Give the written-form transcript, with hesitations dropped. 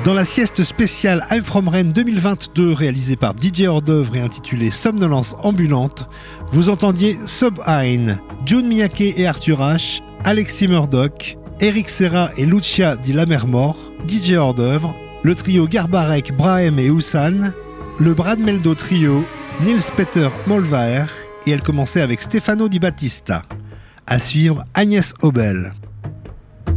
Dans la sieste spéciale I'm From Rennes 2022 réalisée par DJ Hors-d'œuvre et intitulée Somnolence ambulante, vous entendiez Sub Hein, June Miyake et Arthur H, Alexis Murdoch, Eric Serra et Lucia di Lammermoor, DJ Hors-d'œuvre, le trio Garbarek, Brahem et Houssan, le Brad Meldo Trio, Niels Peter Molvaer, et elle commençait avec Stefano Di Battista. À suivre Agnès Obel.